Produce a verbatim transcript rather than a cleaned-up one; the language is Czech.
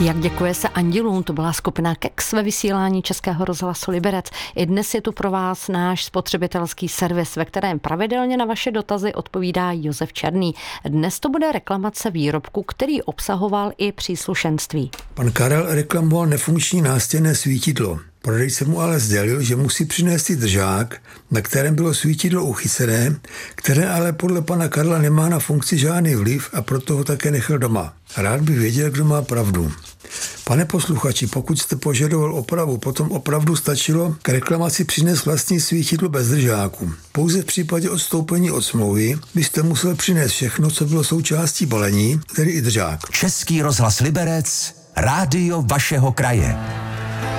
Jak děkuje se andělům, to byla skupina Kex ve vysílání Českého rozhlasu Liberec. I dnes je tu pro vás náš spotřebitelský servis, ve kterém pravidelně na vaše dotazy odpovídá Josef Černý. Dnes to bude reklamace výrobku, který obsahoval i příslušenství. Pan Karel reklamoval nefunkční nástěnné svítidlo. Prodejce mu ale sdělil, že musí přinést i držák, na kterém bylo svítidlo uchycené, které ale podle pana Karla nemá na funkci žádný vliv a proto ho také nechal doma. Rád by věděl, kdo má pravdu. Pane posluchači, pokud jste požadoval opravu, potom opravdu stačilo k reklamaci přinést vlastní svítidlo bez držáku. Pouze v případě odstoupení od smlouvy byste musel přinést všechno, co bylo součástí balení, tedy i držák. Český rozhlas Liberec, rádio vašeho kraje.